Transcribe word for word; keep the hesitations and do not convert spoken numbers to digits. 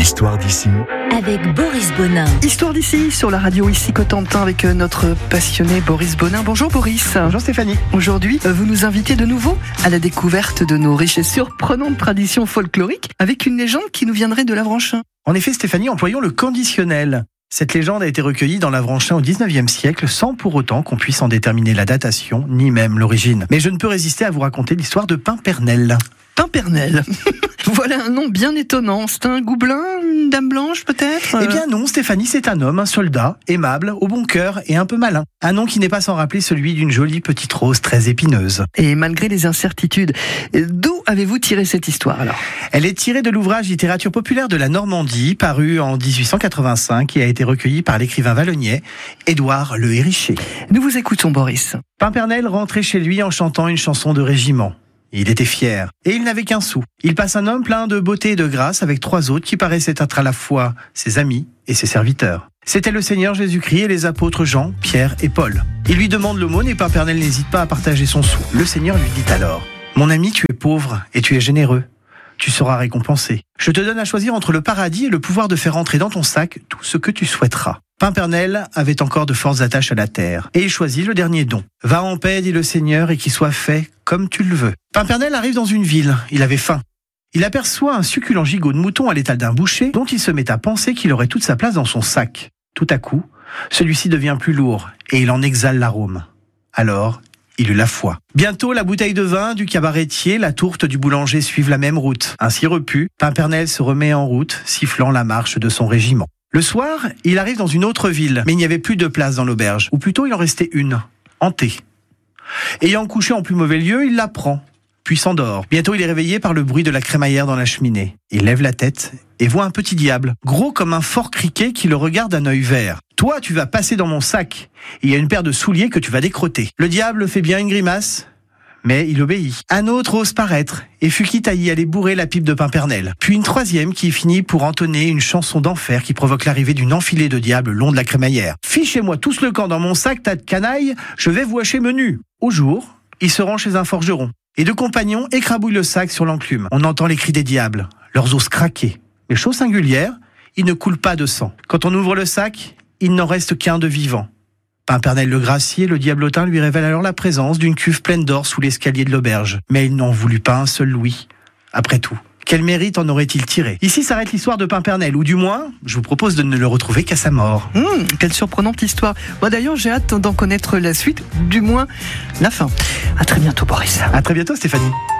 Histoire d'ici avec Boris Bonin. Histoire d'ici sur la radio ici Cotentin avec notre passionné Boris Bonin. Bonjour Boris. Bonjour Stéphanie. Aujourd'hui, vous nous invitez de nouveau à la découverte de nos riches et surprenantes traditions folkloriques avec une légende qui nous viendrait de l'Avranchin. En effet Stéphanie, employons le conditionnel. Cette légende a été recueillie dans l'Avranchin au dix-neuvième siècle sans pour autant qu'on puisse en déterminer la datation ni même l'origine. Mais je ne peux résister à vous raconter l'histoire de Pimpernel. Pimpernel. Voilà un nom bien étonnant. C'est un gobelin, une dame blanche peut-être euh... Eh bien non, Stéphanie, c'est un homme, un soldat, aimable, au bon cœur et un peu malin. Un nom qui n'est pas sans rappeler celui d'une jolie petite rose très épineuse. Et malgré les incertitudes, d'où avez-vous tiré cette histoire alors ? Elle est tirée de l'ouvrage Littérature populaire de la Normandie, paru en dix-huit cent quatre-vingt-cinq et a été recueilli par l'écrivain vallonnais Édouard Le Hérichet. Nous vous écoutons Boris. Pimpernel rentrait chez lui en chantant une chanson de régiment. Il était fier, et il n'avait qu'un sou. Il passe un homme plein de beauté et de grâce avec trois autres qui paraissaient être à la fois ses amis et ses serviteurs. C'était le Seigneur Jésus-Christ et les apôtres Jean, Pierre et Paul. Il lui demande l'aumône et Pimpernel n'hésite pas à partager son sou. Le Seigneur lui dit alors : « Mon ami, tu es pauvre et tu es généreux. Tu seras récompensé. Je te donne à choisir entre le paradis et le pouvoir de faire entrer dans ton sac tout ce que tu souhaiteras. » Pimpernel avait encore de fortes attaches à la terre, et il choisit le dernier don. « Va en paix, dit le Seigneur, et qu'il soit fait comme tu le veux. » Pimpernel arrive dans une ville, il avait faim. Il aperçoit un succulent gigot de mouton à l'étal d'un boucher, dont il se met à penser qu'il aurait toute sa place dans son sac. Tout à coup, celui-ci devient plus lourd, et il en exhale l'arôme. Alors, il eut la foi. Bientôt, la bouteille de vin du cabaretier, la tourte du boulanger suivent la même route. Ainsi repu, Pimpernel se remet en route, sifflant la marche de son régiment. Le soir, il arrive dans une autre ville, mais il n'y avait plus de place dans l'auberge, ou plutôt il en restait une, hantée. Ayant couché en plus mauvais lieu, il la prend, puis s'endort. Bientôt, il est réveillé par le bruit de la crémaillère dans la cheminée. Il lève la tête et voit un petit diable, gros comme un fort criquet qui le regarde d'un œil vert. « Toi, tu vas passer dans mon sac, et il y a une paire de souliers que tu vas décrotter. » Le diable fait bien une grimace, mais il obéit. Un autre ose paraître, et fut quitte à y aller bourrer la pipe de Pimpernel. Puis une troisième qui finit pour entonner une chanson d'enfer qui provoque l'arrivée d'une enfilée de diables le long de la crémaillère. « Fichez-moi tous le camp dans mon sac, tas de canailles, je vais vous hacher menu. » Au jour, il se rend chez un forgeron. Et deux compagnons écrabouillent le sac sur l'enclume. On entend les cris des diables, leurs os craquer. Mais chose singulière, il ne coule pas de sang. Quand on ouvre le sac, il n'en reste qu'un de vivant. Pimpernel le gracier, le diablotin lui révèle alors la présence d'une cuve pleine d'or sous l'escalier de l'auberge. Mais il n'en voulut pas un seul louis. Après tout, quel mérite en aurait-il tiré ? Ici s'arrête l'histoire de Pimpernel, ou du moins, je vous propose de ne le retrouver qu'à sa mort. Mmh, quelle surprenante histoire. Moi d'ailleurs, j'ai hâte d'en connaître la suite, du moins la fin. À très bientôt Boris. À très bientôt Stéphanie.